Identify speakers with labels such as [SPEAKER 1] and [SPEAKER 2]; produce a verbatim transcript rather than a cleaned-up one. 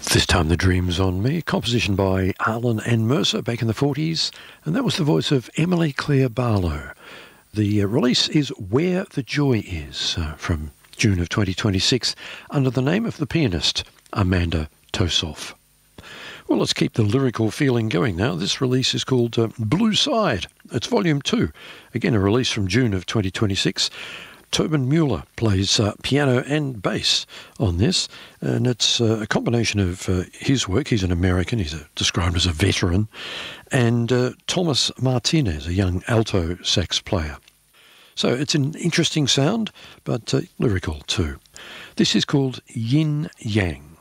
[SPEAKER 1] This Time the Dream's on Me, composition by Arlen and Mercer back in the forties, and that was the voice of Emily Claire Barlow. The uh, release is Where the Joy Is, uh, from June of twenty twenty-six, under the name of the pianist Amanda Tosoff. Well, let's keep the lyrical feeling going now. This release is called uh, Blue Side. It's Volume two, again a release from June of twenty twenty-six. Tobin Mueller plays uh, piano and bass on this, and it's uh, a combination of uh, his work. He's an American, he's a, described as a veteran, and uh, Thomas Martinez, a young alto sax player. So it's an interesting sound, but uh, lyrical too. This is called Yin Yang.